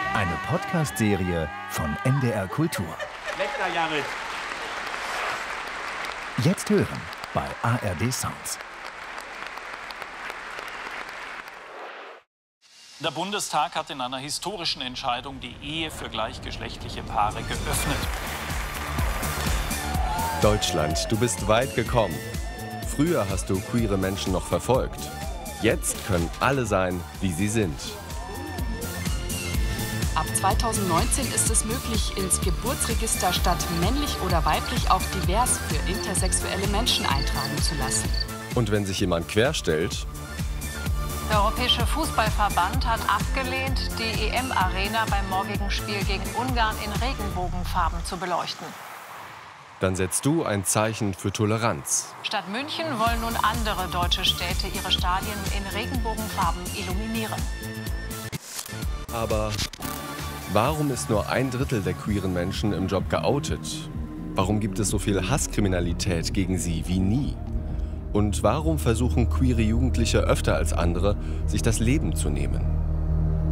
Eine Podcast-Serie von NDR Kultur. Weg da, Jared! Jetzt hören bei ARD Sounds. Der Bundestag hat in einer historischen Entscheidung die Ehe für gleichgeschlechtliche Paare geöffnet. Deutschland, du bist weit gekommen. Früher hast du queere Menschen noch verfolgt. Jetzt können alle sein, wie sie sind. Ab 2019 ist es möglich, ins Geburtsregister statt männlich oder weiblich auch divers für intersexuelle Menschen eintragen zu lassen. Und wenn sich jemand querstellt, der Europäische Fußballverband hat abgelehnt, die EM-Arena beim morgigen Spiel gegen Ungarn in Regenbogenfarben zu beleuchten. dann setzt du ein Zeichen für Toleranz. Statt München wollen nun andere deutsche Städte ihre Stadien in Regenbogenfarben illuminieren. Aber warum ist nur 1/3 der queeren Menschen im Job geoutet? Warum gibt es so viel Hasskriminalität gegen sie wie nie? Und warum versuchen queere Jugendliche öfter als andere, sich das Leben zu nehmen?